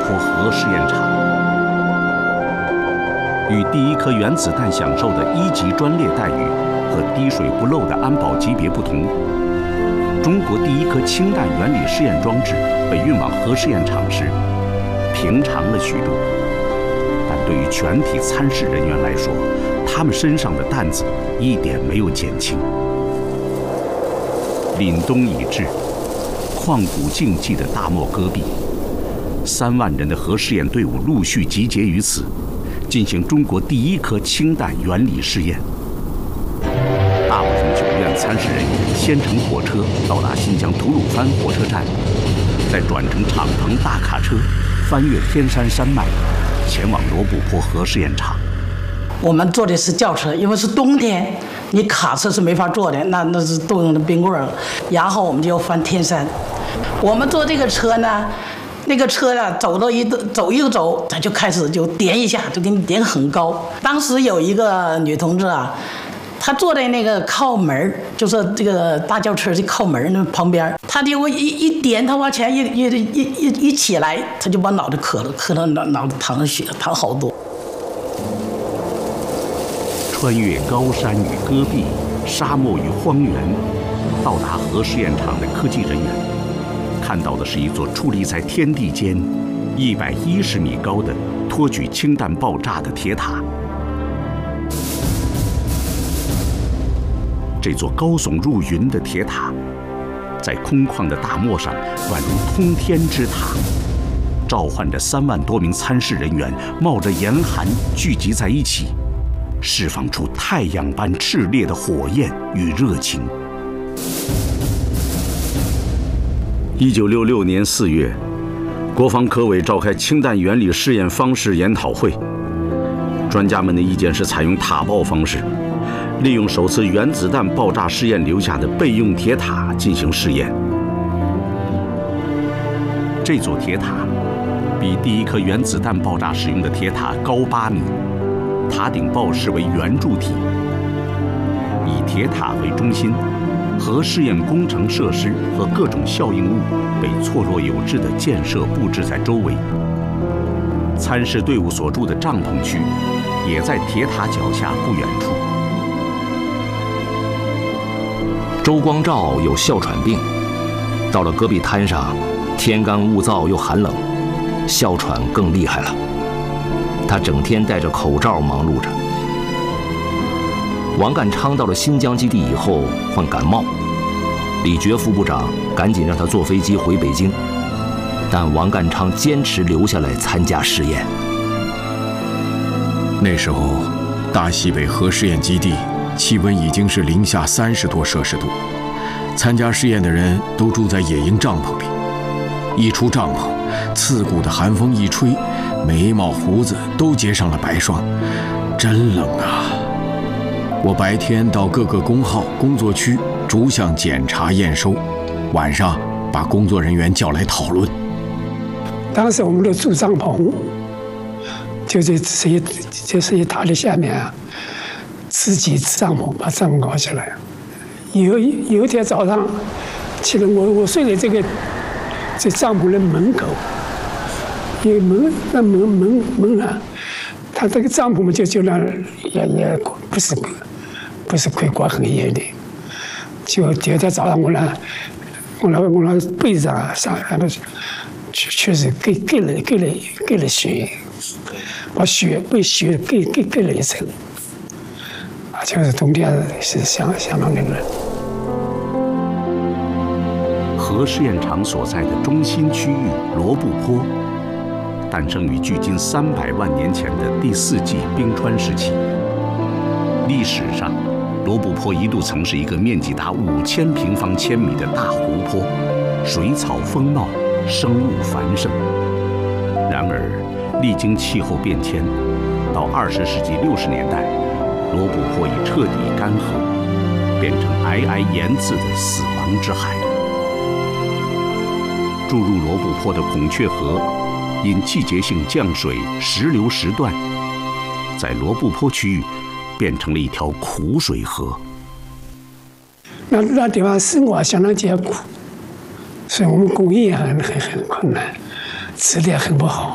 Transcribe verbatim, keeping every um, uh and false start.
坡核试验场。与第一颗原子弹享受的一级专列待遇和滴水不漏的安保级别不同，中国第一颗氢弹原理试验装置被运往核试验场时，平常了许多。但对于全体参试人员来说，他们身上的担子一点没有减轻。凛冬已至，旷古静寂的大漠戈壁，三万人的核试验队伍陆续集结于此，进行中国第一颗氢弹原理试验。大部分九院参试人员先乘火车到达新疆吐鲁番火车站，再转乘敞篷大卡车翻越天山山脉，前往罗布泊核试验场。 我们坐的是轿车，因为是冬天，你卡车是没法坐的，那那是都用的冰棍儿。然后我们就要翻天山。我们坐这个车呢，那个车呢走到一走一个走，它就开始就点一下，就给你点很高。当时有一个女同志啊，她坐在那个靠门，就是这个大轿车的靠门那旁边，她就一一点，她往前一一一一一起来，她就把脑袋磕了，磕到脑脑袋淌血，淌好多。 穿越高山与戈壁、沙漠与荒原，到达核试验场的科技人员，看到的是一座矗立在天地间、一百一十米高的托举氢弹爆炸的铁塔。这座高耸入云的铁塔，在空旷的大漠上宛如通天之塔，召唤着三万多名参试人员，冒着严寒聚集在一起，释放出太阳般炽烈的火焰与热情。一九六六年四月，国防科委召开氢弹原理试验方式研讨会，专家们的意见是采用塔爆方式，利用首次原子弹爆炸试验留下的备用铁塔进行试验。这座铁塔比第一颗原子弹爆炸使用的铁塔高八米，塔顶抱石为圆柱体，以铁塔为中心，核试验工程设施和各种效应物被错落有致的建设布置在周围。参试队伍所住的帐篷区也在铁塔脚下不远处。 周光召有哮喘病，到了戈壁滩上，天干物燥又寒冷，哮喘更厉害了。他整天戴着口罩忙碌着。王淦昌到了新疆基地以后患感冒，李觉副部长赶紧让他坐飞机回北京，但王淦昌坚持留下来参加试验。 那时候，大西北核试验基地气温已经是零下三十多摄氏度，参加试验的人都住在野营帐篷里。一出帐篷，刺骨的寒风一吹，眉毛胡子都结上了白霜，真冷啊！我白天到各个工号工作区逐项检查验收，晚上把工作人员叫来讨论。 当时我们都住帐篷，就在这一就是一塔的下面啊，自己帐篷把帐篷搞起来。有有一天早上起来，我我睡在这个这帐篷的门口，因为门那门门门啊，他这个帐篷嘛就就那也也不是不是可以管很严的。就第二天早上我那我那我那被子上上那个确确实给给了给了给了血，把血被血给给给了一层，啊，就是冬天是相相当那个。 核试验场所在的中心区域罗布泊，诞生于距今三百万年前的第四纪冰川时期。历史上，罗布泊一度曾是一个面积达五千平方千米的大湖泊，水草丰茂，生物繁盛。然而，历经气候变迁，到二十世纪六十年代，罗布泊已彻底干涸，变成皑皑盐渍的死亡之海。注入罗布泊的孔雀河，因季节性降水时流时断，在罗布泊区域变成了一条苦水河。 那那地方生活相当艰苦，所以我们工业很很很困难，吃的也很不好。